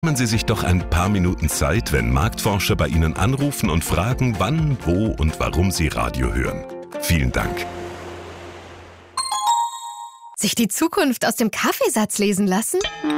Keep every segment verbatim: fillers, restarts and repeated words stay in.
Nehmen Sie sich doch ein paar Minuten Zeit, wenn Marktforscher bei Ihnen anrufen und fragen, wann, wo und warum Sie Radio hören. Vielen Dank. Sich die Zukunft aus dem Kaffeesatz lesen lassen?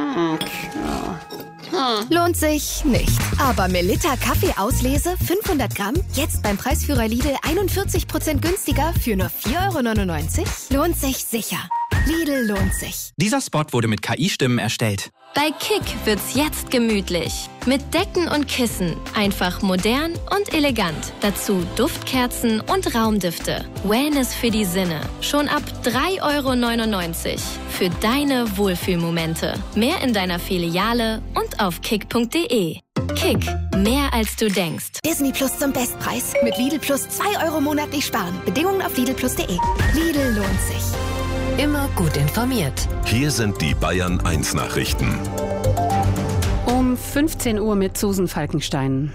Lohnt sich nicht. Aber Melitta Kaffeeauslese fünfhundert Gramm, jetzt beim Preisführer Lidl einundvierzig Prozent günstiger für nur vier Euro neunundneunzig? Lohnt sich sicher. Lidl lohnt sich. Dieser Spot wurde mit K I-Stimmen erstellt. Bei Kick wird's jetzt gemütlich. Mit Decken und Kissen. Einfach modern und elegant. Dazu Duftkerzen und Raumdüfte. Wellness für die Sinne. Schon ab drei Euro neunundneunzig. Für deine Wohlfühlmomente. Mehr in deiner Filiale und auf kick punkt de. Kick. Mehr als du denkst. Disney Plus zum Bestpreis. Mit Lidl Plus zwei Euro monatlich sparen. Bedingungen auf lidl plus punkt de. Lidl lohnt sich. Immer gut informiert. Hier sind die Bayern eins Nachrichten. Um fünfzehn Uhr mit Susan Falkenstein.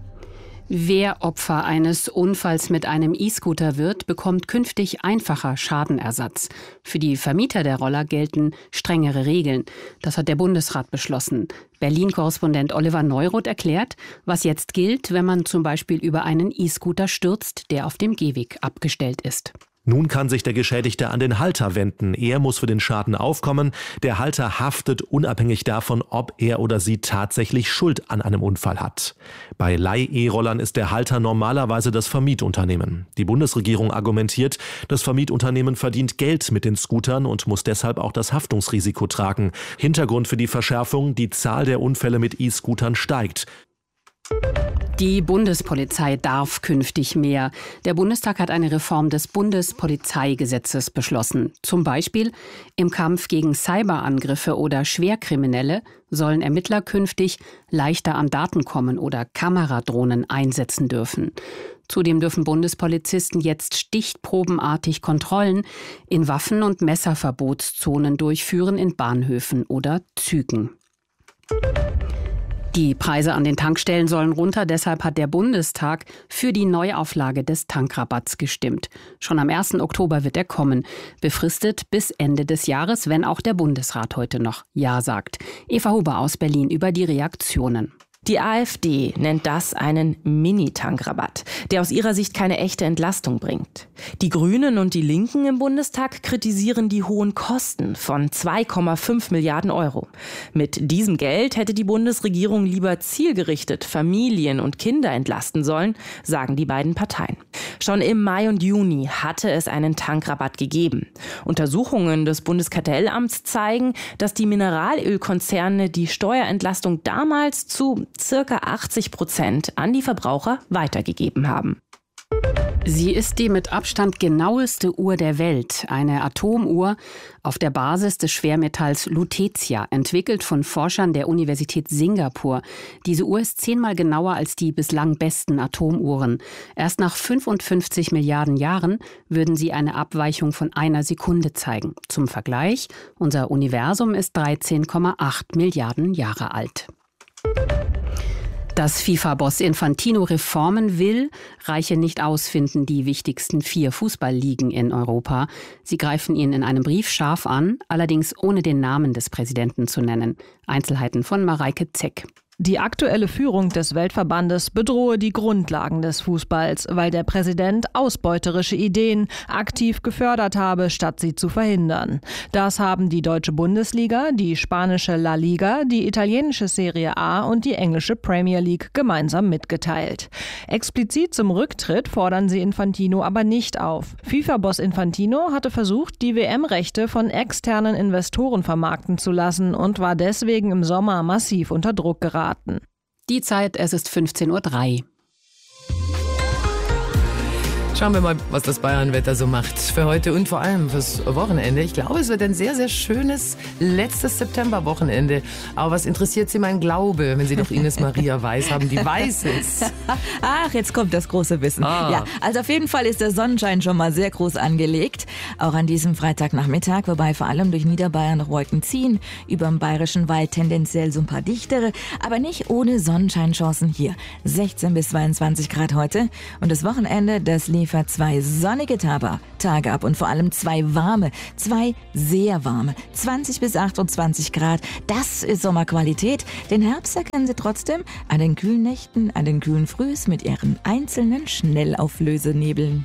Wer Opfer eines Unfalls mit einem E-Scooter wird, bekommt künftig einfacher Schadenersatz. Für die Vermieter der Roller gelten strengere Regeln. Das hat der Bundesrat beschlossen. Berlin-Korrespondent Oliver Neuroth erklärt, was jetzt gilt, wenn man zum Beispiel über einen E-Scooter stürzt, der auf dem Gehweg abgestellt ist. Nun kann sich der Geschädigte an den Halter wenden. Er muss für den Schaden aufkommen. Der Halter haftet unabhängig davon, ob er oder sie tatsächlich Schuld an einem Unfall hat. Bei Leih-E-Rollern ist der Halter normalerweise das Vermietunternehmen. Die Bundesregierung argumentiert, das Vermietunternehmen verdient Geld mit den Scootern und muss deshalb auch das Haftungsrisiko tragen. Hintergrund für die Verschärfung: die Zahl der Unfälle mit E-Scootern steigt. Die Bundespolizei darf künftig mehr. Der Bundestag hat eine Reform des Bundespolizeigesetzes beschlossen. Zum Beispiel im Kampf gegen Cyberangriffe oder Schwerkriminelle sollen Ermittler künftig leichter an Daten kommen oder Kameradrohnen einsetzen dürfen. Zudem dürfen Bundespolizisten jetzt stichprobenartig Kontrollen in Waffen- und Messerverbotszonen durchführen in Bahnhöfen oder Zügen. Die Preise an den Tankstellen sollen runter, deshalb hat der Bundestag für die Neuauflage des Tankrabatts gestimmt. Schon am ersten Oktober wird er kommen, befristet bis Ende des Jahres, wenn auch der Bundesrat heute noch Ja sagt. Eva Huber aus Berlin über die Reaktionen. Die AfD nennt das einen Mini-Tankrabatt, der aus ihrer Sicht keine echte Entlastung bringt. Die Grünen und die Linken im Bundestag kritisieren die hohen Kosten von zwei Komma fünf Milliarden Euro. Mit diesem Geld hätte die Bundesregierung lieber zielgerichtet Familien und Kinder entlasten sollen, sagen die beiden Parteien. Schon im Mai und Juni hatte es einen Tankrabatt gegeben. Untersuchungen des Bundeskartellamts zeigen, dass die Mineralölkonzerne die Steuerentlastung damals zu circa achtzig Prozent an die Verbraucher weitergegeben haben. Sie ist die mit Abstand genaueste Uhr der Welt, eine Atomuhr auf der Basis des Schwermetalls Lutetia, entwickelt von Forschern der Universität Singapur. Diese Uhr ist zehnmal genauer als die bislang besten Atomuhren. Erst nach fünfundfünfzig Milliarden Jahren würden sie eine Abweichung von einer Sekunde zeigen. Zum Vergleich, unser Universum ist dreizehn Komma acht Milliarden Jahre alt. Dass FIFA-Boss Infantino Reformen will, reiche nicht aus, finden die wichtigsten vier Fußballligen in Europa. Sie greifen ihn in einem Brief scharf an, allerdings ohne den Namen des Präsidenten zu nennen. Einzelheiten von Mareike Zeck. Die aktuelle Führung des Weltverbandes bedrohe die Grundlagen des Fußballs, weil der Präsident ausbeuterische Ideen aktiv gefördert habe, statt sie zu verhindern. Das haben die deutsche Bundesliga, die spanische La Liga, die italienische Serie A und die englische Premier League gemeinsam mitgeteilt. Explizit zum Rücktritt fordern sie Infantino aber nicht auf. FIFA-Boss Infantino hatte versucht, die W M-Rechte von externen Investoren vermarkten zu lassen und war deswegen im Sommer massiv unter Druck geraten. Die Zeit, es ist fünfzehn Uhr drei. Schauen wir mal, was das Bayern-Wetter so macht für heute und vor allem fürs Wochenende. Ich glaube, es wird ein sehr, sehr schönes letztes September-Wochenende. Aber was interessiert Sie mein Glaube, wenn Sie doch Ines Maria Weiß haben, die weiß es? Ach, jetzt kommt das große Wissen. Ah. Ja, also auf jeden Fall ist der Sonnenschein schon mal sehr groß angelegt. Auch an diesem Freitagnachmittag, wobei vor allem durch Niederbayern noch Wolken ziehen. Über dem Bayerischen Wald tendenziell so ein paar dichtere, aber nicht ohne Sonnenscheinchancen hier. sechzehn bis zweiundzwanzig Grad heute. Und das Wochenende, das lief liefert zwei sonnige Tage ab und vor allem zwei warme, zwei sehr warme, zwanzig bis achtundzwanzig Grad. Das ist Sommerqualität. Den Herbst erkennen Sie trotzdem an den kühlen Nächten, an den kühlen Frühs mit ihren einzelnen Schnellauflösenebeln.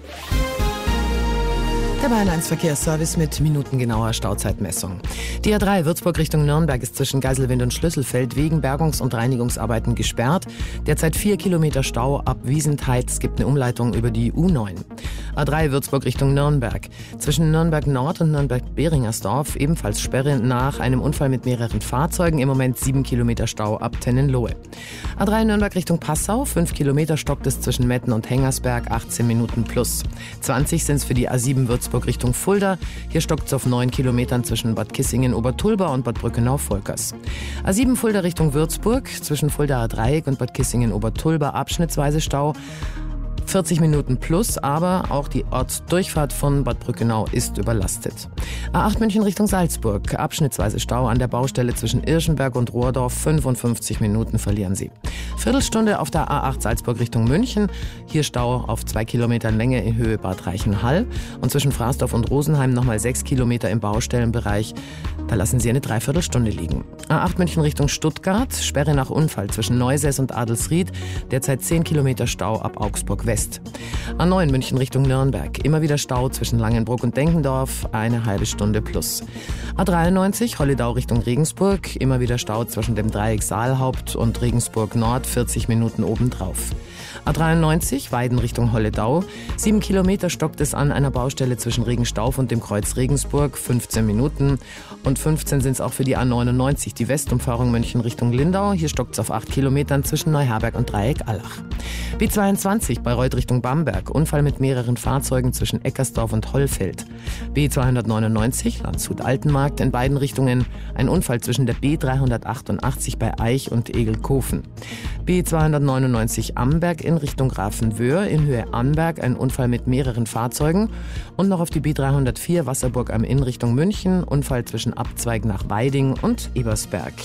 Der Bayern eins Verkehrsservice mit minutengenauer Stauzeitmessung. Die A drei Würzburg Richtung Nürnberg ist zwischen Geiselwind und Schlüsselfeld wegen Bergungs- und Reinigungsarbeiten gesperrt. Derzeit vier Kilometer Stau ab Wiesentheit. Es gibt eine Umleitung über die U neun. A drei Würzburg Richtung Nürnberg. Zwischen Nürnberg Nord und Nürnberg-Beringersdorf ebenfalls Sperre nach einem Unfall mit mehreren Fahrzeugen. Im Moment sieben Kilometer Stau ab Tennenlohe. A drei Nürnberg Richtung Passau. fünf Kilometer stockt es zwischen Metten und Hengersberg. achtzehn Minuten plus. zwanzig sind es für die A sieben Würzburg Richtung Fulda. Hier stockt es auf neun Kilometern zwischen Bad Kissingen-Obertulba und Bad Brückenau-Volkers. A sieben Fulda Richtung Würzburg. Zwischen Fuldaer Dreieck und Bad Kissingen-Obertulba abschnittsweise Stau. vierzig Minuten plus, aber auch die Ortsdurchfahrt von Bad Brückenau ist überlastet. A acht München Richtung Salzburg, abschnittsweise Stau an der Baustelle zwischen Irschenberg und Rohrdorf, fünfundfünfzig Minuten verlieren Sie. Viertelstunde auf der A acht Salzburg Richtung München, hier Stau auf zwei Kilometern Länge in Höhe Bad Reichenhall und zwischen Fraßdorf und Rosenheim nochmal sechs Kilometer im Baustellenbereich, da lassen Sie eine Dreiviertelstunde liegen. A acht München Richtung Stuttgart, Sperre nach Unfall zwischen Neusäß und Adelsried, derzeit zehn Kilometer Stau ab Augsburg West. A neun München Richtung Nürnberg. Immer wieder Stau zwischen Langenbruck und Denkendorf. Eine halbe Stunde plus. A dreiundneunzig Holledau Richtung Regensburg. Immer wieder Stau zwischen dem Dreieck Saalhaupt und Regensburg Nord. vierzig Minuten obendrauf. A dreiundneunzig Weiden Richtung Holledau. Sieben Kilometer stockt es an einer Baustelle zwischen Regenstauf und dem Kreuz Regensburg. fünfzehn Minuten. Und fünfzehn sind es auch für die A neunundneunzig. Die Westumfahrung München Richtung Lindau. Hier stockt es auf acht Kilometern zwischen Neuherberg und Dreieck Allach. B zweiundzwanzig Bayreuth Richtung Bamberg. Unfall mit mehreren Fahrzeugen zwischen Eckersdorf und Hollfeld. B zweihundertneunundneunzig Landshut-Altenmarkt. In beiden Richtungen ein Unfall zwischen der B dreihundertachtundachtzig bei Eich und Egelkofen. B zweihundertneunundneunzig Amberg in Richtung Grafenwöhr. In Höhe Amberg ein Unfall mit mehreren Fahrzeugen. Und noch auf die B dreihundertvier Wasserburg am Inn Richtung München. Unfall zwischen Abzweig nach Weiding und Ebersberg.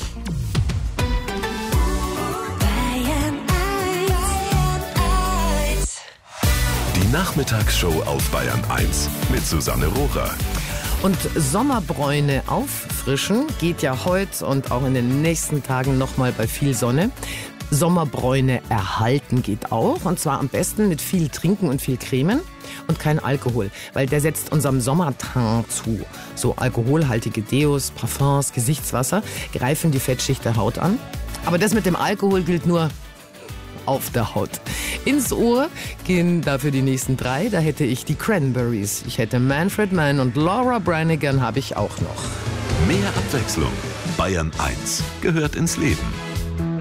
Die Nachmittagsshow auf Bayern eins mit Susanne Rohrer. Und Sommerbräune auffrischen geht ja heute und auch in den nächsten Tagen nochmal bei viel Sonne. Sommerbräune erhalten geht auch, und zwar am besten mit viel Trinken und viel Cremen und kein Alkohol, weil der setzt unserem Sommerteint zu. So alkoholhaltige Deos, Parfums, Gesichtswasser greifen die Fettschicht der Haut an. Aber das mit dem Alkohol gilt nur auf der Haut. Ins Ohr gehen dafür die nächsten drei. Da hätte ich die Cranberries. Ich hätte Manfred Mann und Laura Branigan habe ich auch noch. Mehr Abwechslung. Bayern eins gehört ins Leben.